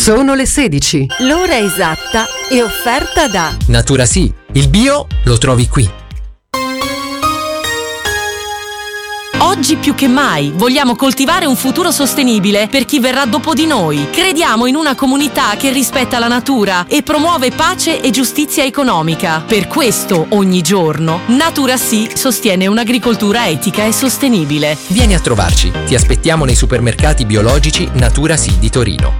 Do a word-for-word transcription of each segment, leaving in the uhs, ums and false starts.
Sono le sedici. L'ora esatta è offerta da Natura Sì, il bio lo trovi qui. Oggi più che mai vogliamo coltivare un futuro sostenibile per chi verrà dopo di noi. Crediamo in una comunità che rispetta la natura e promuove pace e giustizia economica. Per questo, ogni giorno, Natura Sì sostiene un'agricoltura etica e sostenibile. Vieni a trovarci. Ti aspettiamo nei supermercati biologici Natura Sì di Torino.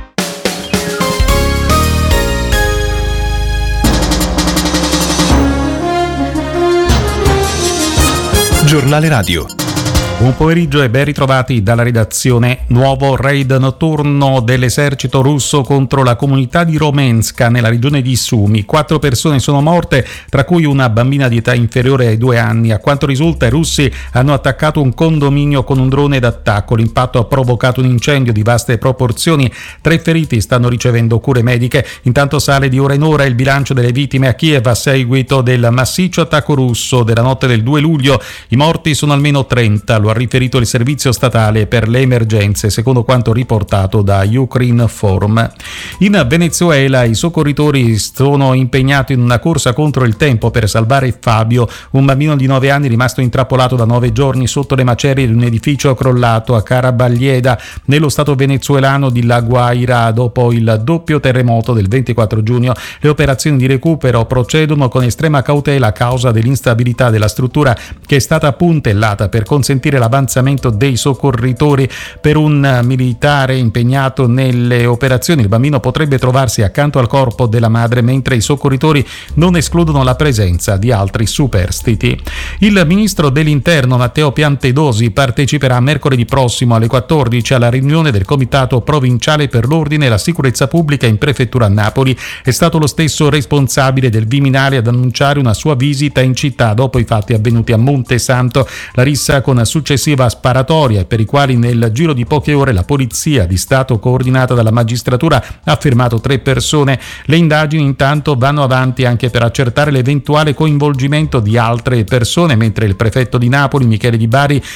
Giornale Radio. Buon pomeriggio e ben ritrovati dalla redazione. Nuovo raid notturno dell'esercito russo contro la comunità di Romenska nella regione di Sumi. Quattro persone sono morte, tra cui una bambina di età inferiore ai due anni. A quanto risulta, i russi hanno attaccato un condominio con un drone d'attacco. L'impatto ha provocato un incendio di vaste proporzioni. Tre feriti stanno ricevendo cure mediche. Intanto sale di ora in ora il bilancio delle vittime a Kiev a seguito del massiccio attacco russo della notte del due luglio. I morti sono almeno trenta. Lo ha riferito il servizio statale per le emergenze, secondo quanto riportato da Ukrinform. In Venezuela i soccorritori sono impegnati in una corsa contro il tempo per salvare Fabio, un bambino di nove anni rimasto intrappolato da nove giorni sotto le macerie di un edificio crollato a Carabaglieda, nello stato venezuelano di La Guaira, dopo il doppio terremoto del ventiquattro giugno. Le operazioni di recupero procedono con estrema cautela a causa dell'instabilità della struttura, che è stata puntellata per consentire l'avanzamento dei soccorritori. Per un militare impegnato nelle operazioni, il bambino potrebbe trovarsi accanto al corpo della madre, mentre i soccorritori non escludono la presenza di altri superstiti. Il ministro dell'Interno Matteo Piantedosi parteciperà mercoledì prossimo alle quattordici alla riunione del Comitato Provinciale per l'Ordine e la Sicurezza Pubblica in prefettura a Napoli. È stato lo stesso responsabile del Viminale ad annunciare una sua visita in città dopo i fatti avvenuti a Montesanto. La rissa con successiva sparatoria, per i quali nel giro di poche ore la polizia di Stato, coordinata dalla magistratura, ha fermato tre persone. Le indagini intanto vanno avanti anche per accertare l'eventuale coinvolgimento di altre persone, mentre il prefetto di Napoli Michele Di Bari